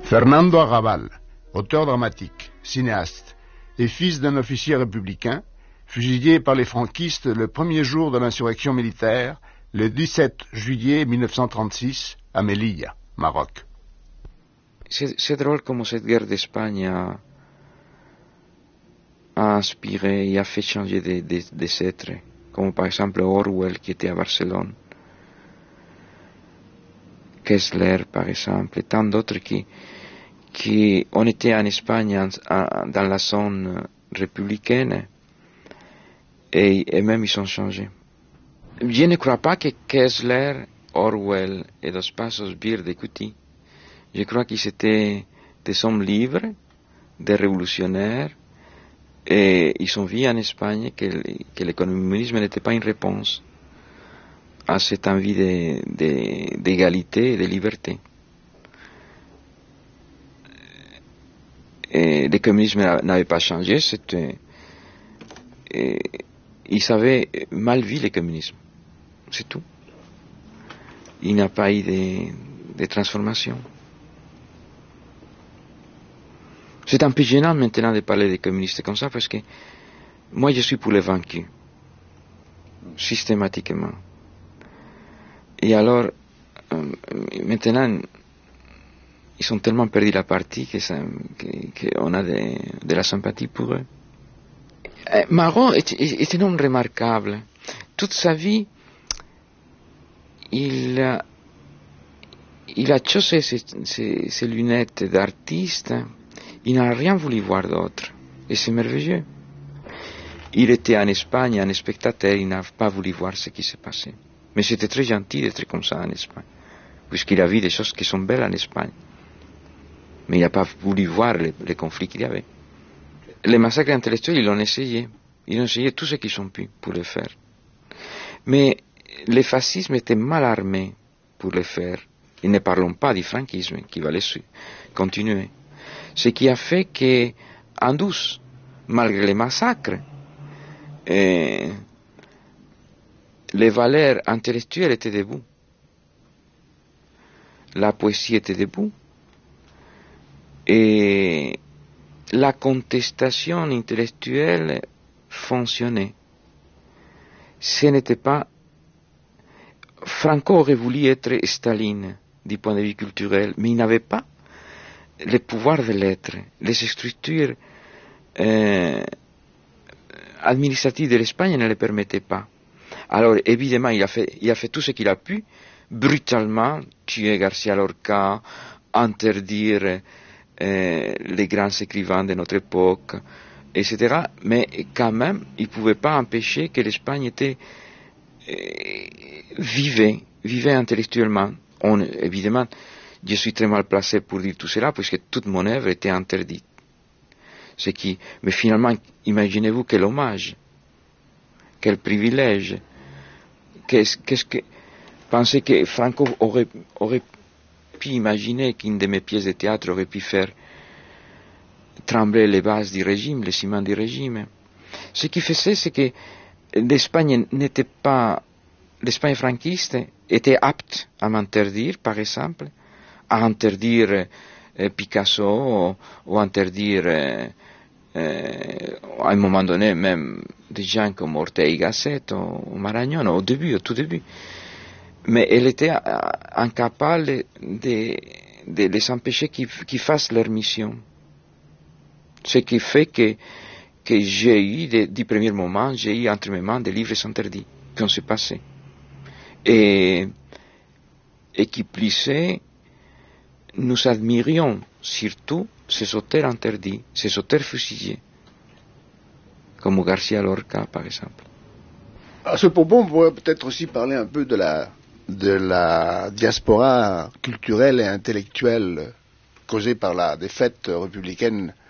Fernando Arrabal, auteur dramatique, cinéaste, et fils d'un officier républicain, fusillé par les franquistes le premier jour de l'insurrection militaire, le 17 juillet 1936, à Melilla, Maroc. C'est drôle comment cette guerre d'Espagne a inspiré et a fait changer des êtres, comme par exemple Orwell qui était à Barcelone, Kessler par exemple, et tant d'autres qui ont été en Espagne dans la zone républicaine et même ils ont changé. Je ne crois pas que Kessler, Orwell et Dos Passos Birdecuti, je crois qu'ils étaient des hommes libres, des révolutionnaires, et ils ont vu en Espagne que le communisme n'était pas une réponse à cette envie d'égalité et de liberté. Et le communisme n'avait pas changé, ils avaient mal vu le communisme, c'est tout. Il n'y a pas eu de transformation. C'est un peu gênant maintenant de parler des communistes comme ça parce que moi je suis pour les vaincus, systématiquement. Et alors, maintenant, ils ont tellement perdu la partie qu'on a de la sympathie pour eux. Maron est un homme remarquable. Toute sa vie, il a chaussé ses lunettes d'artiste. Il n'a rien voulu voir d'autre. Et c'est merveilleux. Il était en Espagne, un spectateur, il n'a pas voulu voir ce qui s'est passé. Mais c'était très gentil d'être comme ça en Espagne, puisqu'il a vu des choses qui sont belles en Espagne. Mais il n'a pas voulu voir les conflits qu'il y avait. Les massacres intellectuels, ils l'ont essayé. Ils ont essayé tout ce qu'ils ont pu pour le faire. Mais le fascisme était mal armé pour le faire. Et ne parlons pas du franquisme qui va continuer. Ce qui a fait qu'en douce, malgré les massacres, les valeurs intellectuelles étaient debout. La poésie était debout. Et la contestation intellectuelle fonctionnait. Ce n'était pas... Franco aurait voulu être Staline du point de vue culturel, mais il n'avait pas le pouvoir de l'être, les structures administratives de l'Espagne ne le permettaient pas. Alors évidemment il a fait tout ce qu'il a pu, brutalement, tuer Garcia Lorca, interdire les grands écrivains de notre époque, etc. Mais quand même, il ne pouvait pas empêcher que l'Espagne vivait intellectuellement. Évidemment, je suis très mal placé pour dire tout cela, puisque toute mon œuvre était interdite. Mais finalement, imaginez-vous quel hommage, quel privilège. Pensez que Franco aurait pu imaginer qu'une de mes pièces de théâtre aurait pu faire trembler les bases du régime, les ciments du régime. Ce qui faisait, c'est que l'Espagne franquiste était apte à m'interdire, par exemple, à interdire Picasso ou interdire à un moment donné même des gens comme Ortega y Gasset ou Marañón au tout début. Mais elle était incapable de les empêcher qu'ils fassent leur mission. Ce qui fait que j'ai eu, du premier moment, j'ai eu entre mes mains des livres interdits qui ont se passé. Et qui plus est, nous admirions surtout ces auteurs interdits, ces auteurs fusillés, comme Garcia Lorca par exemple. À ce propos, on pourrait peut-être aussi parler un peu de la diaspora culturelle et intellectuelle causée par la défaite républicaine